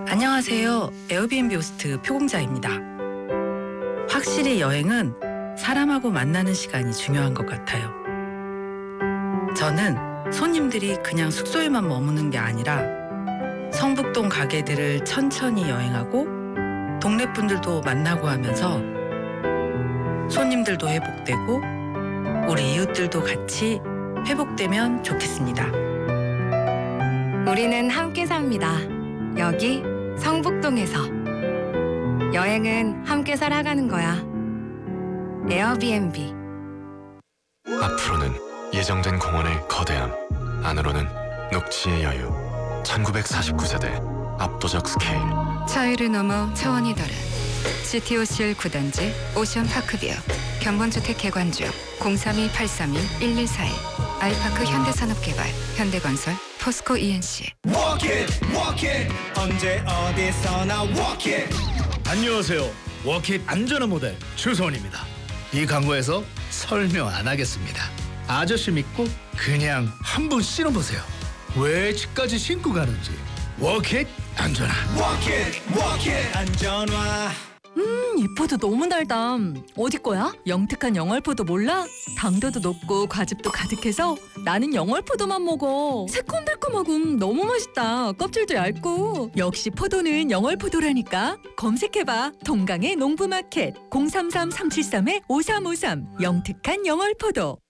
안녕하세요. 에어비앤비 호스트 표공자입니다. 확실히 여행은 사람하고 만나는 시간이 중요한 것 같아요. 저는 손님들이 그냥 숙소에만 머무는 게 아니라 성북동 가게들을 천천히 여행하고 동네 분들도 만나고 하면서 손님들도 회복되고 우리 이웃들도 같이 회복되면 좋겠습니다. 우리는 함께 삽니다. 여기 성북동에서. 여행은 함께 살아가는 거야. 에어비앤비. 앞으로는 예정된 공원의 거대함, 안으로는 녹지의 여유. 1949세대 압도적 스케일. 차이를 넘어 차원이 다른 CTOCL 9단지 오션파크뷰 견본주택 개관주 032-832-1141 아이파크 현대산업개발 현대건설 포스코 ENC. Walk it, walk it. 언제 어디서나 walk it. 안녕하세요. 워킷 안전한 모델 추성원입니다. 이 광고에서 설명 안 하겠습니다. 아저씨 믿고 그냥 한번 신어보세요. 왜 집까지 신고 가는지. 워킷 안전한. Walk it, walk it. 안전화. 이 포도 너무 달다. 어디 거야? 영특한 영월포도 몰라? 당도도 높고 과즙도 가득해서 나는 영월포도만 먹어. 새콤달콤하고 너무 맛있다. 껍질도 얇고. 역시 포도는 영월포도라니까. 검색해봐. 동강의 농부마켓 033-373-5353 영특한 영월포도.